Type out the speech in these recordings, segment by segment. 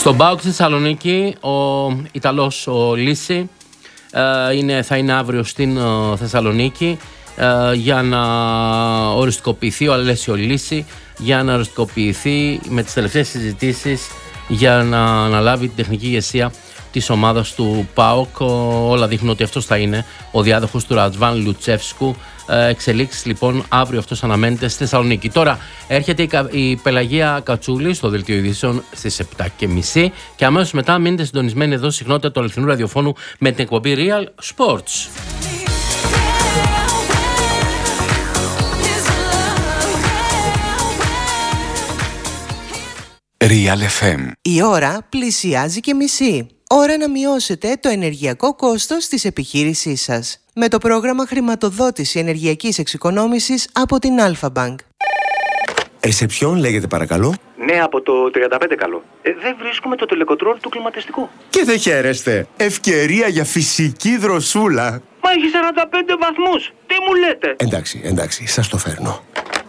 Στον ΠΑΟΚ στη Θεσσαλονίκη, ο Ιταλός ο Λύση θα είναι αύριο στην Θεσσαλονίκη για να οριστικοποιηθεί, ο Αλέσιο Λύση, για να οριστικοποιηθεί με τις τελευταίες συζητήσεις για να αναλάβει την τεχνική ηγεσία της ομάδας του ΠΑΟΚ. Όλα δείχνουν ότι αυτός θα είναι ο διάδοχος του Ρατβάν Λουτσεύσκου. Εξελίξεις λοιπόν, αύριο αυτός αναμένεται στη Θεσσαλονίκη. Τώρα έρχεται η Πελαγία Κατσούλη στο Δελτίο Ειδήσεων στις 7:30 και αμέσως μετά μείνετε συντονισμένοι εδώ στη συχνότητα του αληθινού ραδιοφώνου με την εκπομπή Real Sports. Real FM. Η ώρα πλησιάζει και μισή. Ώρα να μειώσετε το ενεργειακό κόστος της επιχείρησής σας με το πρόγραμμα χρηματοδότηση ενεργειακής εξοικονόμησης από την Alpha Bank. Ρεσεψιόν λέγεται παρακαλώ. Ναι, από το 35 καλό. Δεν βρίσκουμε το τελεκοτρόλ του κλιματιστικού. Και δεν χαίρεστε. Ευκαιρία για φυσική δροσούλα. Μα έχει 45 βαθμούς. Τι μου λέτε? Εντάξει, σας το φέρνω.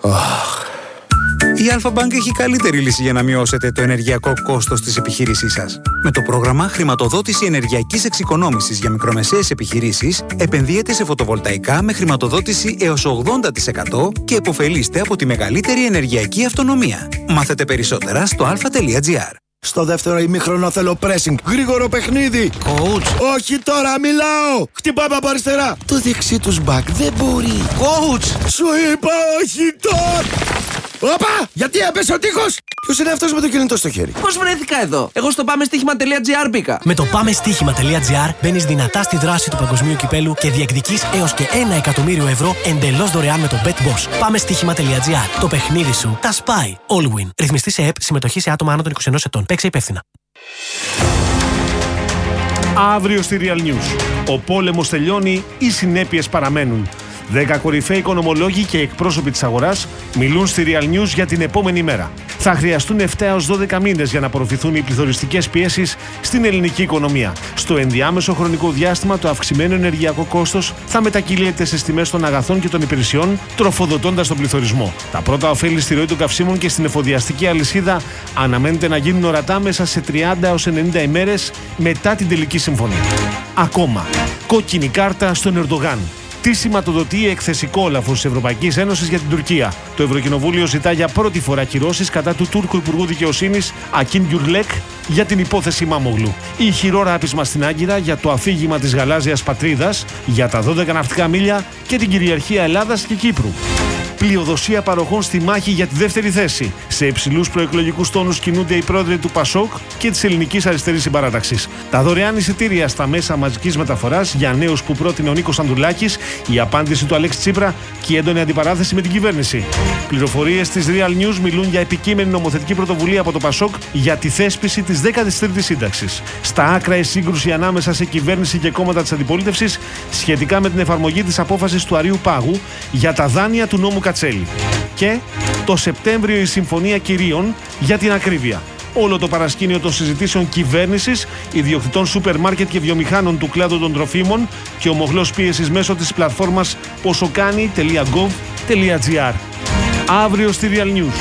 Η Alpha Bank έχει καλύτερη λύση για να μειώσετε το ενεργειακό κόστος της επιχείρησής σας. Με το πρόγραμμα χρηματοδότηση ενεργειακής εξοικονόμησης για μικρομεσαίες επιχειρήσεις, επενδύετε σε φωτοβολταϊκά με χρηματοδότηση έως 80% και επωφελείστε από τη μεγαλύτερη ενεργειακή αυτονομία. Μάθετε περισσότερα στο alpha.gr. Στο δεύτερο ημίχρονο θέλω pressing. Γρήγορο παιχνίδι. Coach. Όχι τώρα, μιλάω. Χτυπάμε από αριστερά. Το δεξί τους back δεν μπορεί. Coach. Σου είπα όχι τώρα. Όπα! Γιατί έπεσε ο τείχος! Ποιος είναι αυτός με το κινητό στο χέρι? Πώς βρέθηκα εδώ? Εγώ στο πάμεστίχημα.gr μπήκα. Με το πάμεστίχημα.gr μπαίνεις δυνατά στη δράση του παγκοσμίου κυπέλου και διεκδικείς έως και 1 εκατομμύριο ευρώ εντελώς δωρεάν με το BetBoss. Πάμεστίχημα.gr. Το παιχνίδι σου τα σπάει. All win. Ρυθμιστή σε ΕΠ, συμμετοχή σε άτομα άνω των 21 ετών. Παίξε υπεύθυνα. Αύριο στη Real News. Ο πόλεμος τελειώνει, οι συνέπειες παραμένουν. 10 κορυφαίοι οικονομολόγοι και εκπρόσωποι της αγοράς μιλούν στη Real News για την επόμενη μέρα. Θα χρειαστούν 7 έως 12 μήνες για να απορροφηθούν οι πληθωριστικές πιέσεις στην ελληνική οικονομία. Στο ενδιάμεσο χρονικό διάστημα, το αυξημένο ενεργειακό κόστος θα μετακυλείται στις τιμές των αγαθών και των υπηρεσιών, τροφοδοτώντας τον πληθωρισμό. Τα πρώτα ωφέλη στη ροή των καυσίμων και στην εφοδιαστική αλυσίδα αναμένεται να γίνουν ορατά μέσα σε 30 έως 90 ημέρες μετά την τελική συμφωνία. Ακόμα, κόκκινη κάρτα στον Ερντογάν. Τι σηματοδοτεί η εκθεσικό όλαφος της Ευρωπαϊκής Ένωσης για την Τουρκία? Το Ευρωκοινοβούλιο ζητά για πρώτη φορά κυρώσεις κατά του Τούρκου Υπουργού Δικαιοσύνης Ακίν Γκιουρλέκ για την υπόθεση Μάμογλου. Ηχηρό ράπισμα στην Άγκυρα για το αφήγημα της γαλάζιας πατρίδας, για τα 12 ναυτικά μίλια και την κυριαρχία Ελλάδας και Κύπρου. Πλειοδοσία παροχών στη μάχη για τη δεύτερη θέση. Σε υψηλούς προεκλογικούς τόνους κινούνται οι πρόεδροι του ΠΑΣΟΚ και της Ελληνικής Αριστερής Συμπαράταξης. Τα δωρεάν εισιτήρια στα μέσα μαζικής μεταφοράς για νέους που πρότεινε ο Νίκος Ανδρουλάκης, η απάντηση του Αλέξη Τσίπρα και η έντονη αντιπαράθεση με την κυβέρνηση. Πληροφορίες της Real News μιλούν για επικείμενη νομοθετική πρωτοβουλία από το ΠΑΣΟΚ για τη θέσπιση της 13ης σύνταξης. Στα άκρα η σύγκρουση ανάμεσα σε κυβέρνηση και κόμματα της αντιπολίτευσης σχετικά με την εφαρμογή της απόφασης του Αρείου Πάγου για τα δάνεια του νόμου Κατσέλη. Και το Σεπτέμβριο η Συμφωνία Κυρίων για την ακρίβεια. Όλο το παρασκήνιο των συζητήσεων κυβέρνησης, ιδιοκτητών σούπερ μάρκετ και βιομηχάνων του κλάδου των τροφίμων και ομοχλός πίεσης μέσω της πλατφόρμας posokani.gov.gr. Αύριο στη Real News.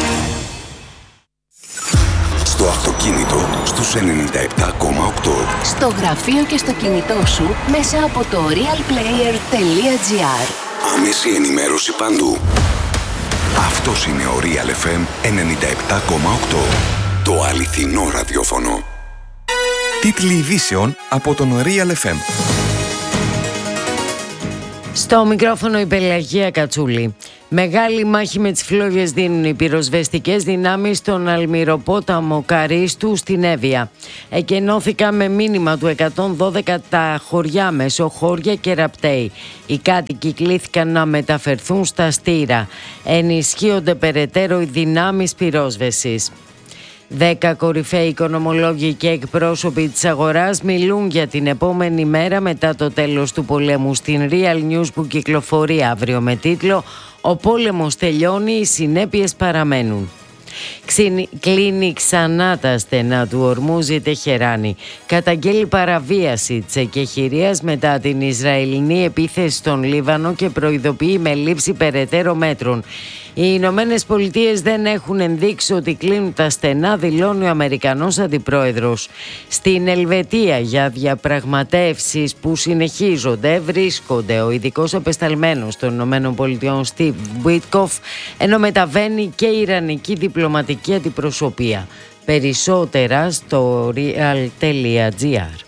Στο αυτοκίνητο στους 97,8. Στο γραφείο και στο κινητό σου μέσα από το realplayer.gr. Άμεση ενημέρωση παντού. Αυτός είναι ο Real FM 97,8. Το αληθινό ραδιόφωνο. Τίτλοι ειδήσεων από τον Real FM. Στο μικρόφωνο η Πελαγία Κατσούλη. Μεγάλη μάχη με τις φλόγες δίνουν οι πυροσβεστικές δυνάμεις στον Αλμυροπόταμο Καρίστου στην Εύβοια. Εκενώθηκαν με μήνυμα του 112 τα χωριά Μεσοχώρια και Ραπτέη. Οι κάτοικοι κλήθηκαν να μεταφερθούν στα Στήρα. Ενισχύονται περαιτέρω οι δυνάμεις πυρόσβεσης. 10 κορυφαίοι οικονομολόγοι και εκπρόσωποι της αγοράς μιλούν για την επόμενη μέρα μετά το τέλος του πολέμου στην Real News που κυκλοφορεί αύριο με τίτλο «Ο πόλεμος τελειώνει, οι συνέπειες παραμένουν». Κλείνει ξανά τα στενά του Ορμούζ η Τεχεράνη. Καταγγέλει παραβίαση της εκεχηρίας μετά την Ισραηλινή επίθεση στον Λίβανο και προειδοποιεί με λήψη περαιτέρω μέτρων. Οι Ηνωμένες Πολιτείες δεν έχουν ενδείξει ότι κλείνουν τα στενά, δηλώνει ο Αμερικανός Αντιπρόεδρος. Στην Ελβετία για διαπραγματεύσεις που συνεχίζονται βρίσκονται ο ειδικός απεσταλμένος των Ηνωμένων Πολιτειών Steve Witkoff, ενώ μεταβαίνει και η Ιρανική διπλωματική αντιπροσωπεία. Περισσότερα στο real.gr.